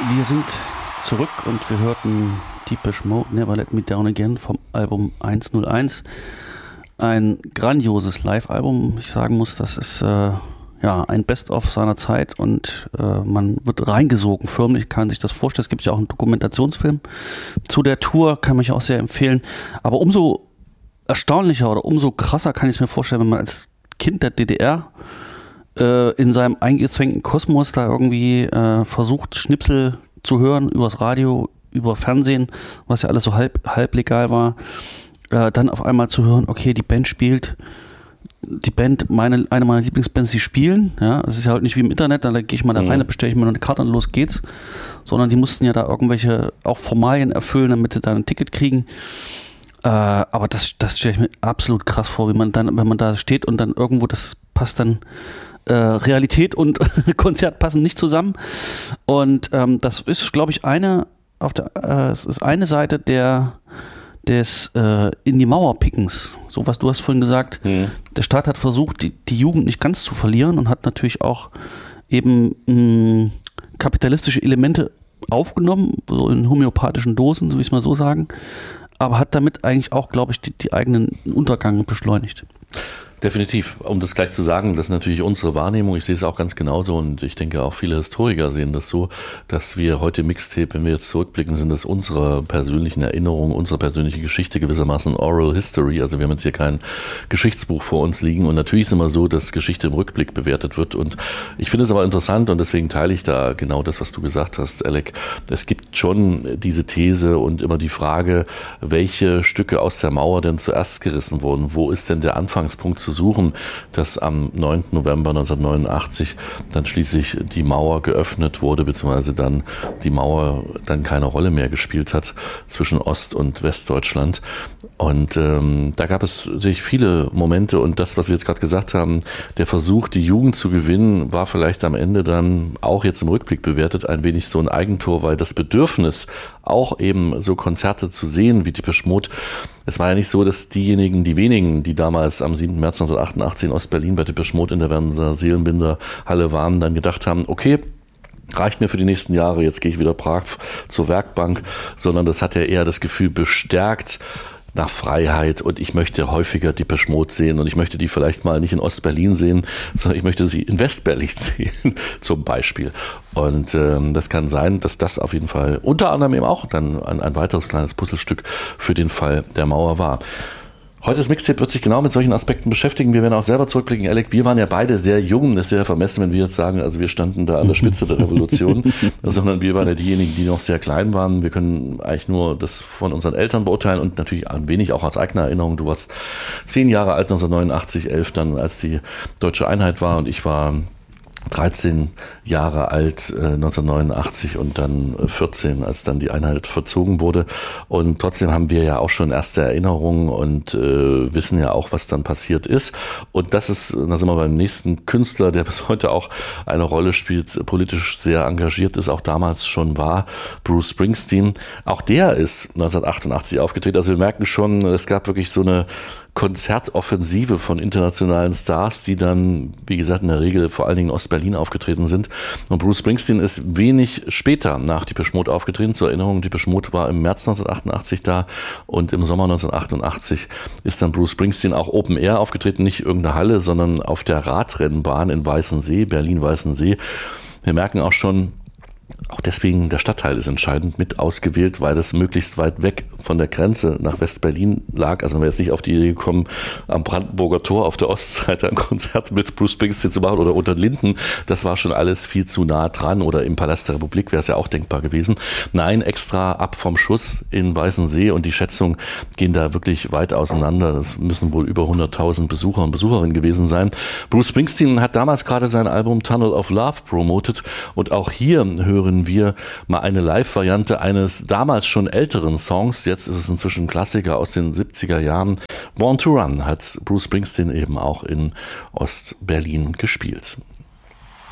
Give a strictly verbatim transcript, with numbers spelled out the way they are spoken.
Wir sind zurück und wir hörten Depeche Mode, Never Let Me Down Again vom Album hunderteins. Ein grandioses Live-Album. Ich sagen muss, das ist äh, ja ein Best-of seiner Zeit und äh, man wird reingesogen, förmlich, kann sich das vorstellen. Es gibt ja auch einen Dokumentationsfilm zu der Tour, kann mich auch sehr empfehlen. Aber umso erstaunlicher oder umso krasser kann ich es mir vorstellen, wenn man als Kind der D D R äh, in seinem eingezwängten Kosmos da irgendwie äh, versucht, Schnipsel zu hören übers Radio, über Fernsehen, was ja alles so halb, halb legal war, äh, dann auf einmal zu hören, okay, die Band spielt, die Band, meine, eine meiner Lieblingsbands, die spielen, ja, es ist ja halt nicht wie im Internet, da gehe ich mal da rein, da bestelle ich mir noch eine Karte und los geht's, sondern die mussten ja da irgendwelche auch Formalien erfüllen, damit sie da ein Ticket kriegen. Äh, aber das, das stelle ich mir absolut krass vor, wie man dann, wenn man da steht und dann irgendwo, das passt dann, äh, Realität und Konzert passen nicht zusammen. Und ähm, das ist, glaube ich, eine auf der, äh, es ist eine Seite der des äh, in die Mauer Pickens. So was du hast vorhin gesagt, mhm. Der Staat hat versucht, die, die Jugend nicht ganz zu verlieren und hat natürlich auch eben mh, kapitalistische Elemente aufgenommen, so in homöopathischen Dosen, so wie ich es mal so sagen, aber hat damit eigentlich auch, glaube ich, die, die eigenen Untergang beschleunigt. Definitiv. Um das gleich zu sagen, das ist natürlich unsere Wahrnehmung. Ich sehe es auch ganz genauso und ich denke auch viele Historiker sehen das so, dass wir heute Mixtape, wenn wir jetzt zurückblicken, sind das unsere persönlichen Erinnerungen, unsere persönliche Geschichte, gewissermaßen Oral History. Also wir haben jetzt hier kein Geschichtsbuch vor uns liegen und natürlich ist es immer so, dass Geschichte im Rückblick bewertet wird und ich finde es aber interessant und deswegen teile ich da genau das, was du gesagt hast, Alec. Es gibt schon diese These und immer die Frage, welche Stücke aus der Mauer denn zuerst gerissen wurden. Wo ist denn der Anfangspunkt zu suchen, dass am neunten November neunzehnhundertneunundachtzig dann schließlich die Mauer geöffnet wurde, beziehungsweise dann die Mauer dann keine Rolle mehr gespielt hat zwischen Ost- und Westdeutschland. Und ähm, da gab es sich viele Momente und das, was wir jetzt gerade gesagt haben, der Versuch, die Jugend zu gewinnen, war vielleicht am Ende dann auch jetzt im Rückblick bewertet ein wenig so ein Eigentor, weil das Bedürfnis, auch eben so Konzerte zu sehen wie Depeche Mode, es war ja nicht so, dass diejenigen, die wenigen, die damals am siebten März neunzehnhundertachtundachtzig in Ostberlin bei Depeche Mode in der Werner Seelenbinder Halle waren, dann gedacht haben, okay, reicht mir für die nächsten Jahre, jetzt gehe ich wieder brav zur Werkbank, sondern das hat ja eher das Gefühl bestärkt, nach Freiheit und ich möchte häufiger Depeche Mode sehen und ich möchte die vielleicht mal nicht in Ostberlin sehen, sondern ich möchte sie in Westberlin sehen, zum Beispiel. Und ähm, das kann sein, dass das auf jeden Fall unter anderem eben auch dann ein, ein weiteres kleines Puzzlestück für den Fall der Mauer war. Heute das Mixtape wird sich genau mit solchen Aspekten beschäftigen. Wir werden auch selber zurückblicken. Alec, wir waren ja beide sehr jung. Das ist sehr vermessen, wenn wir jetzt sagen, also wir standen da an der Spitze der Revolution, sondern wir waren ja diejenigen, die noch sehr klein waren. Wir können eigentlich nur das von unseren Eltern beurteilen und natürlich ein wenig auch aus eigener Erinnerung. Du warst zehn Jahre alt, neunzehnhundertneunundachtzig, elf dann, als die deutsche Einheit war und ich war dreizehn Jahre alt, äh, neunzehnhundertneunundachtzig und dann vierzehn, als dann die Einheit verzogen wurde. Und trotzdem haben wir ja auch schon erste Erinnerungen und äh, wissen ja auch, was dann passiert ist. Und das ist, da sind wir beim nächsten Künstler, der bis heute auch eine Rolle spielt, politisch sehr engagiert ist, auch damals schon war, Bruce Springsteen. Auch der ist neunzehnhundertachtundachtzig aufgetreten. Also wir merken schon, es gab wirklich so eine Konzertoffensive von internationalen Stars, die dann, wie gesagt, in der Regel vor allen Dingen in Ostberlin aufgetreten sind. Und Bruce Springsteen ist wenig später nach Depeche Mode aufgetreten. Zur Erinnerung, Depeche Mode war im März neunzehnhundertachtundachtzig da und im Sommer neunzehnhundertachtundachtzig ist dann Bruce Springsteen auch Open Air aufgetreten, nicht irgendeine Halle, sondern auf der Radrennbahn in Weißensee, Berlin-Weißensee. Wir merken auch schon, auch deswegen, der Stadtteil ist entscheidend mit ausgewählt, weil das möglichst weit weg von der Grenze nach West-Berlin lag. Also wenn wir jetzt nicht auf die Idee gekommen, am Brandenburger Tor auf der Ostseite ein Konzert mit Bruce Springsteen zu machen oder unter Linden, das war schon alles viel zu nah dran. Oder im Palast der Republik wäre es ja auch denkbar gewesen. Nein, extra ab vom Schuss in Weißensee und die Schätzungen gehen da wirklich weit auseinander. Das müssen wohl über hunderttausend Besucher und Besucherinnen gewesen sein. Bruce Springsteen hat damals gerade sein Album Tunnel of Love promotet und auch hier hören wir mal eine Live-Variante eines damals schon älteren Songs. Jetzt ist es inzwischen ein Klassiker aus den siebziger Jahren. Born to Run hat Bruce Springsteen eben auch in Ostberlin gespielt.